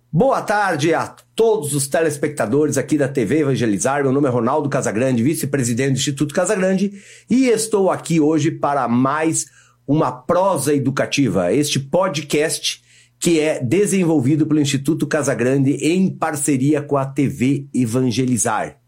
Boa tarde a todos os telespectadores aqui da TV Evangelizar. Meu nome é Ronaldo Casagrande, vice-presidente do Instituto Casagrande, e estou aqui hoje para mais uma prosa educativa, este podcast que é desenvolvido pelo Instituto Casagrande em parceria com a TV Evangelizar.